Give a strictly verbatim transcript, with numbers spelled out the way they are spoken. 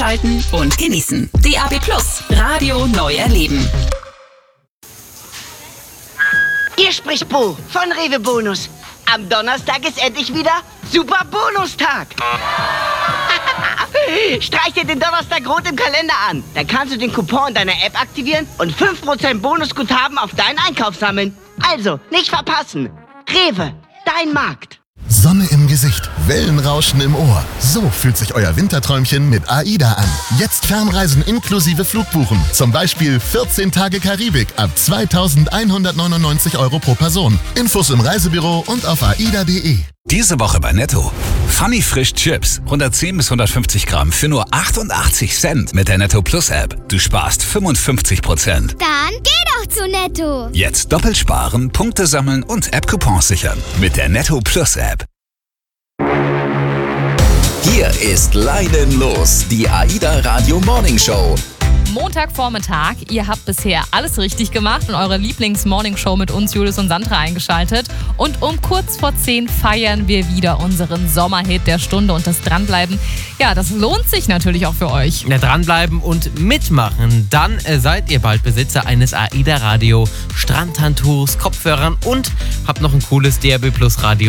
Einschalten und genießen. D A B Plus, Radio neu erleben. Hier spricht Bo von Rewe Bonus. Am Donnerstag ist endlich wieder Super Bonustag. Streich dir den Donnerstag rot im Kalender an. Dann kannst du den Coupon in deiner App aktivieren und fünf Prozent Bonusguthaben auf deinen Einkauf sammeln. Also, nicht verpassen. Rewe, dein Markt. Sonne im Gesicht, Wellenrauschen im Ohr. So fühlt sich euer Winterträumchen mit AIDA an. Jetzt Fernreisen inklusive Flugbuchen. Zum Beispiel vierzehn Tage Karibik ab zweitausendeinhundertneunundneunzig Euro pro Person. Infos im Reisebüro und auf aida punkt de. Diese Woche bei Netto. Funny Frisch Chips. hundertzehn bis hundertfünfzig Gramm für nur achtundachtzig Cent mit der Netto Plus App. Du sparst fünfundfünfzig Prozent. Dann geh doch zu Netto. Jetzt doppelt sparen, Punkte sammeln und App-Coupons sichern. Mit der Netto Plus App. Hier ist Leinen los, die AIDA Radio Morning Show. Montagvormittag. Ihr habt bisher alles richtig gemacht und eure Lieblings-Morning-Show mit uns, Julius und Sandra, eingeschaltet. Und um kurz vor zehn feiern wir wieder unseren Sommerhit der Stunde. Und das Dranbleiben, ja, das lohnt sich natürlich auch für euch. Ja, dranbleiben und mitmachen. Dann äh, seid ihr bald Besitzer eines AIDA-Radio, Strandhandtuchs, Kopfhörern und habt noch ein cooles D A B Plus Radio